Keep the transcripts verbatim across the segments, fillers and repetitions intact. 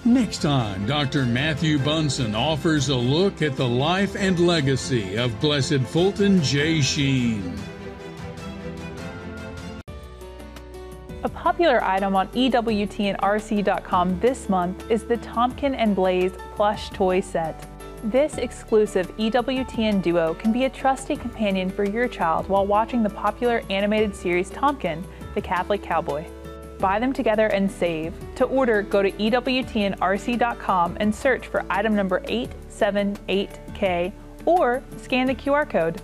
Next time, Doctor Matthew Bunson offers a look at the life and legacy of Blessed Fulton J. Sheen. A popular item on E W T N R C dot com this month is the Tompkin and Blaze plush toy set. This exclusive E W T N duo can be a trusty companion for your child while watching the popular animated series Tompkin, the Catholic Cowboy. Buy them together and save. To order, go to E W T N R C dot com and search for item number eight seven eight K or scan the Q R code.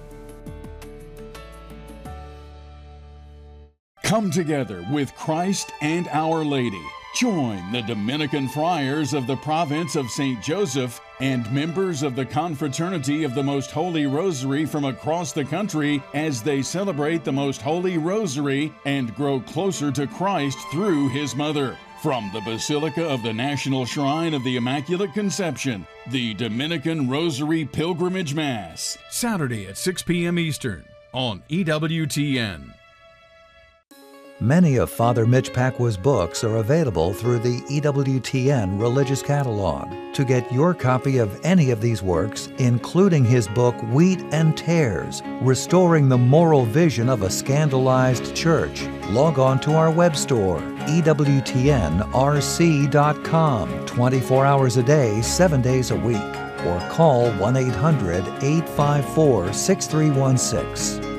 Come together with Christ and Our Lady. Join the Dominican Friars of the province of Saint Joseph and members of the Confraternity of the Most Holy Rosary from across the country as they celebrate the Most Holy Rosary and grow closer to Christ through His Mother. From the Basilica of the National Shrine of the Immaculate Conception, the Dominican Rosary Pilgrimage Mass, Saturday at six p m Eastern on E W T N. Many of Father Mitch Pacwa's books are available through the E W T N Religious Catalog. To get your copy of any of these works, including his book Wheat and Tares, Restoring the Moral Vision of a Scandalized Church, log on to our web store, E W T N R C dot com, twenty-four hours a day, seven days a week, or call one eight hundred, eight five four, six three one six.